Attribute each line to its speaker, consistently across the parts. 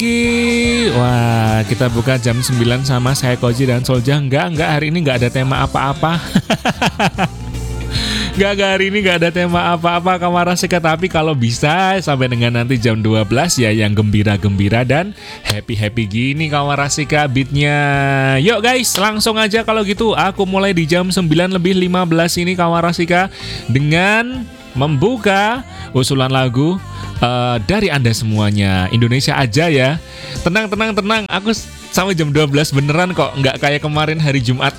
Speaker 1: Wah, kita buka jam 9 sama saya Koji dan Solja. Enggak, hari ini enggak ada tema apa-apa. Enggak, hari ini enggak ada tema apa-apa Kawarasika. Tapi kalau bisa sampai dengan nanti jam 12 ya, yang gembira-gembira dan happy-happy gini Kawarasika beatnya. Yuk guys, langsung aja kalau gitu. Aku mulai di jam 9:15 ini Kawarasika dengan membuka usulan lagu dari Anda semuanya. Indonesia aja ya. Tenang. Aku sampai jam 12 beneran kok. Nggak kayak kemarin hari Jumat.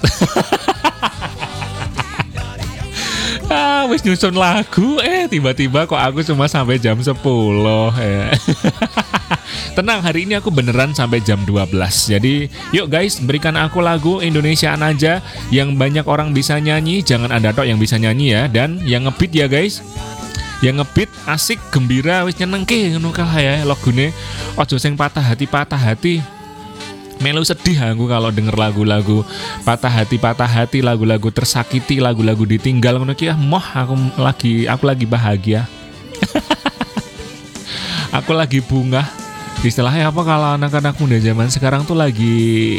Speaker 1: Wis nyusun lagu. Tiba-tiba kok aku cuma sampai jam 10 ya. Tenang, hari ini aku beneran sampai jam 12. Jadi yuk guys, berikan aku lagu Indonesiaan aja yang banyak orang bisa nyanyi. Jangan ada tok yang bisa nyanyi ya. Dan yang ngebeat ya guys. Yang ngebeat asik, gembira, wis nyenengke ngono kae ya lagune. Ojo sing patah hati. Melu sedih aku kalau denger lagu-lagu patah hati, lagu-lagu tersakiti, lagu-lagu ditinggal ngono ki moh aku lagi bahagia. Aku lagi bunga. Istilahnya apa kalau anak-anak muda zaman sekarang tuh lagi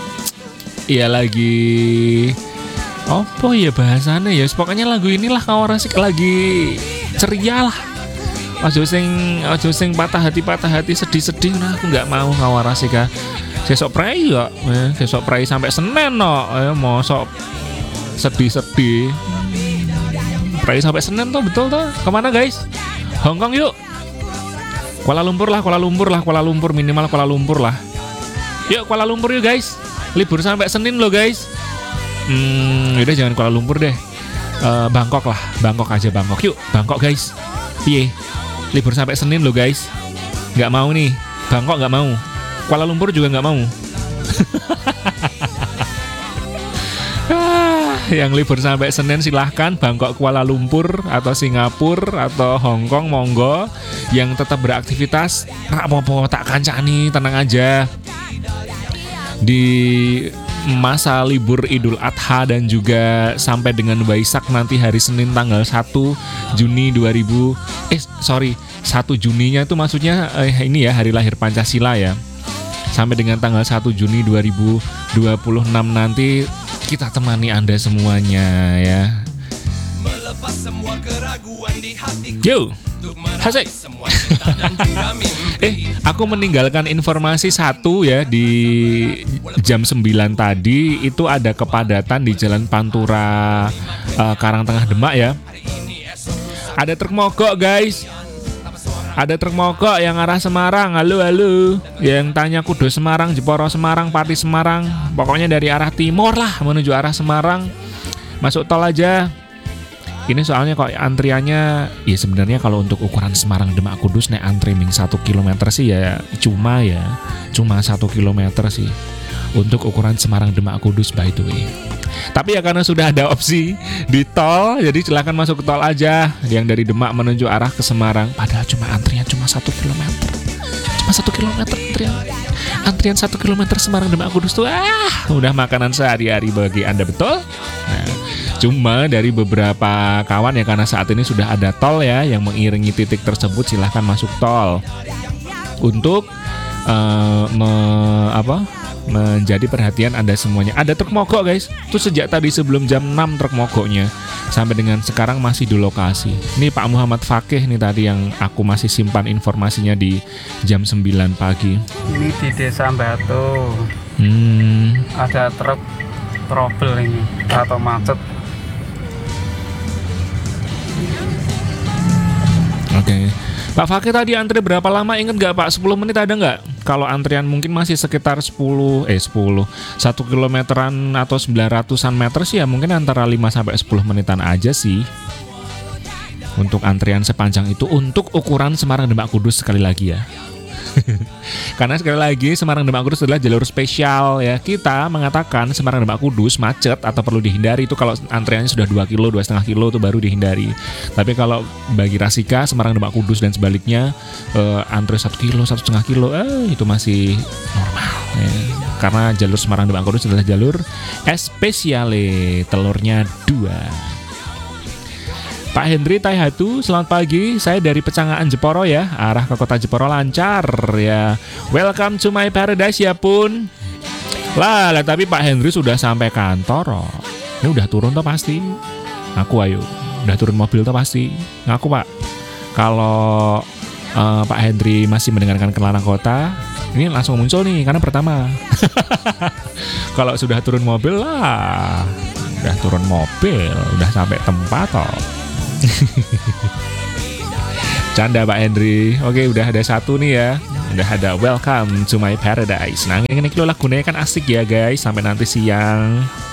Speaker 1: apa ya bahasanya ya. Pokoknya lagu inilah Kawarasika lagi ceria lah. Ojo sing patah hati sedih-sedih. Nah, aku nggak mau Kawarasika. Sesok prai sampai Senin no. Mosok sedih-sedih. Prai sampai Senin tuh betul tuh. Kemana guys? Hongkong yuk. Kuala Lumpur minimal Kuala Lumpur lah. Yuk Kuala Lumpur yuk guys. Libur sampai Senin loh guys. Udah jangan Kuala Lumpur deh. Bangkok aja. Yuk Bangkok guys. Piye? Libur sampai Senin loh guys. Nggak mau nih. Bangkok nggak mau. Kuala Lumpur juga nggak mau. Yang libur sampai Senin silahkan. Bangkok, Kuala Lumpur atau Singapura atau Hong Kong monggo. Yang tetap beraktivitas rak popo tak kancani, tenang aja. Di masa libur Idul Adha dan juga sampai dengan Waisak nanti hari Senin tanggal 1 Juni 1 Juninya itu maksudnya ini ya hari lahir Pancasila ya. Sampai dengan tanggal 1 Juni 2026 nanti kita temani Anda semuanya ya. Yo, asik. Aku meninggalkan informasi satu ya di jam 9 tadi. Itu ada kepadatan di Jalan Pantura Karangtengah Demak ya. Ada truk mogok guys. Ada truk mogok yang arah Semarang. Halo. Yang tanya Kudus Semarang, Jeporo Semarang, Pati Semarang. Pokoknya dari arah timur lah menuju arah Semarang. Masuk tol aja. Ini soalnya kok antriannya ya sebenarnya kalau untuk ukuran Semarang Demak Kudus naik antri 1 km sih ya cuma 1 km sih untuk ukuran Semarang Demak Kudus by the way. Tapi ya karena sudah ada opsi di tol, jadi silakan masuk ke tol aja yang dari Demak menuju arah ke Semarang. Padahal antrian cuma 1 km. Cuma 1 km antrian 1 km Semarang Demak Kudus tuh udah makanan sehari-hari bagi Anda betul. Nah, cuma dari beberapa kawan ya karena saat ini sudah ada tol ya yang mengiringi titik tersebut, silahkan masuk tol untuk menjadi perhatian Anda semuanya. Ada truk mogok guys. Itu sejak tadi sebelum jam 6 truk mogoknya sampai dengan sekarang masih di lokasi. Ini Pak Muhammad Fakih nih tadi yang aku masih simpan informasinya di jam 9 pagi.
Speaker 2: Ini di Desa Batu. Ada truk trouble ini atau macet.
Speaker 1: Oke. Pak Fakir tadi antri berapa lama inget gak Pak? 10 menit ada nggak? Kalau antrian mungkin masih sekitar 1 kilometeran atau 900-an meter sih ya mungkin antara 5 sampai 10 menitan aja sih. Untuk antrian sepanjang itu untuk ukuran Semarang Demak Kudus sekali lagi ya. Karena sekali lagi Semarang Demak Kudus adalah jalur spesial ya. Kita mengatakan Semarang Demak Kudus macet atau perlu dihindari itu kalau antriannya sudah 2 kilo, 2,5 kilo itu baru dihindari. Tapi kalau bagi Rasika Semarang Demak Kudus dan sebaliknya antri 1 kilo, 1,5 kilo itu masih normal ya. Karena jalur Semarang Demak Kudus adalah jalur spesiale, telurnya 2. Pak Hendri Taihatu, selamat pagi. Saya dari Pecangaan Jeporo ya, arah ke kota Jeporo lancar ya. Welcome to my paradise ya pun. Lah, tapi Pak Hendri sudah sampai kantor. Oh. Ini udah turun toh pasti. Aku ayo, udah turun mobil toh pasti. Ngaku Pak. Kalau Pak Hendri masih mendengarkan Kelarang Kota, ini langsung muncul nih karena pertama. Kalau sudah turun mobil lah, udah turun mobil, udah sampai tempat toh. Canda Pak Hendri. Oke, udah ada satu nih ya. Udah ada Welcome to my paradise. Nah, ini lagunya kan asik ya guys. Sampai nanti siang.